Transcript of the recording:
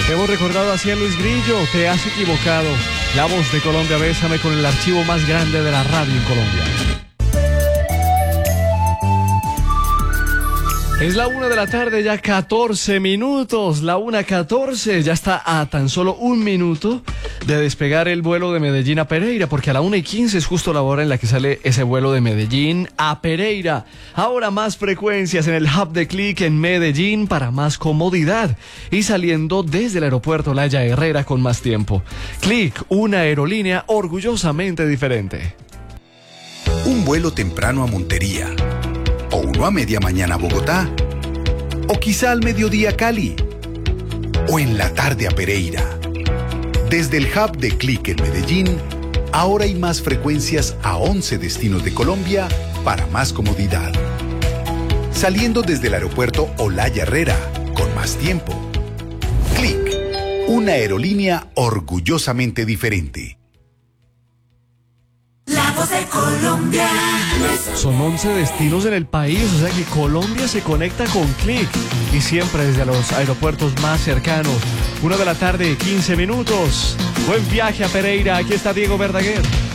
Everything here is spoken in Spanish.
Hemos recordado así a Luis Grillo, te has equivocado. La voz de Colombia, bésame con el archivo más grande de la radio en Colombia. Es la 1 de la tarde, ya 14 minutos, la 1:14, ya está a tan solo un minuto de despegar el vuelo de Medellín a Pereira, porque a la 1:15 es justo la hora en la que sale ese vuelo de Medellín a Pereira. Ahora más frecuencias en el hub de Click en Medellín para más comodidad y saliendo desde el aeropuerto Olaya Herrera con más tiempo. Click, una aerolínea orgullosamente diferente. Un vuelo temprano a Montería, o uno a media mañana a Bogotá, o quizá al mediodía a Cali, o en la tarde a Pereira. Desde el hub de Click en Medellín, ahora hay más frecuencias a 11 destinos de Colombia para más comodidad. Saliendo desde el aeropuerto Olaya Herrera, con más tiempo. Click, una aerolínea orgullosamente diferente. La voz de Colombia. Son 11 destinos en el país, o sea que Colombia se conecta con Click y siempre desde los aeropuertos más cercanos. 1 de la tarde, 15 minutos. Buen viaje a Pereira, aquí está Diego Verdaguer.